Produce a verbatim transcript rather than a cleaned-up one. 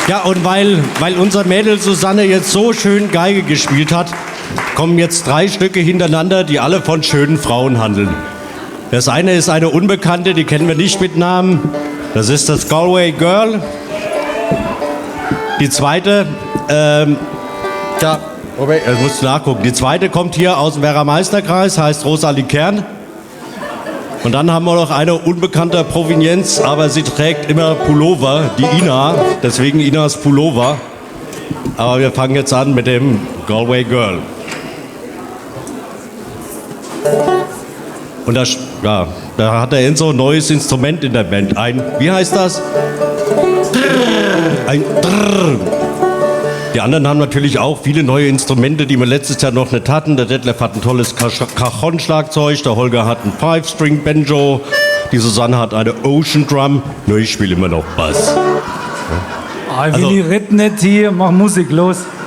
Ja, und weil, weil unser Mädel Susanne jetzt so schön Geige gespielt hat, kommen jetzt drei Stücke hintereinander, die alle von schönen Frauen handeln. Das eine ist eine Unbekannte, die kennen wir nicht mit Namen. Das ist das Galway Girl. Die zweite, ähm, ja, okay, das musst du nachgucken. Die zweite kommt hier aus dem Werra-Meister-Kreis, heißt Rosalie Kern. Und dann haben wir noch eine unbekannter Provenienz, aber sie trägt immer Pullover, die Ina, deswegen Inas Pullover. Aber wir fangen jetzt an mit dem Galway Girl. Und das, ja, da hat der Enzo ein neues Instrument in der Band. Ein, wie heißt das? Ein Drrr. Die anderen haben natürlich auch viele neue Instrumente, die wir letztes Jahr noch nicht hatten. Der Detlef hat ein tolles Cajon-Schlagzeug, der Holger hat ein Five-String-Banjo, die Susanne hat eine Ocean Drum. Nur ich spiele immer noch Bass. Ah, Also- Willi, red nicht hier, mach Musik, los.